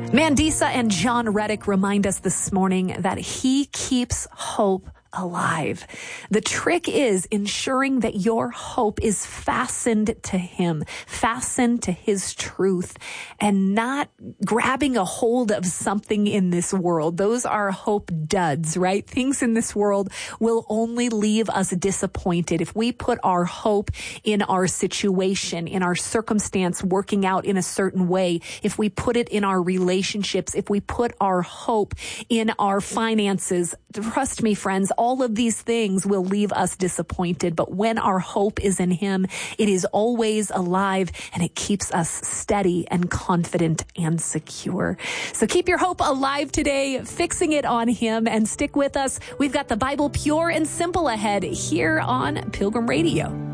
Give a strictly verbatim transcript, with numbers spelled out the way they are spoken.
Mandisa and John Reddick remind us this morning that he keeps hope alive. The trick is ensuring that your hope is fastened to him, fastened to his truth, and not grabbing a hold of something in this world. Those are hope duds, right? Things in this world will only leave us disappointed. If we put our hope in our situation, in our circumstance working out in a certain way, if we put it in our relationships, if we put our hope in our finances, trust me, friends, all of these things will leave us disappointed. But when our hope is in him, it is always alive and it keeps us steady and confident and secure. So keep your hope alive today, fixing it on him, and stick with us. We've got the Bible pure and simple ahead here on Pilgrim Radio.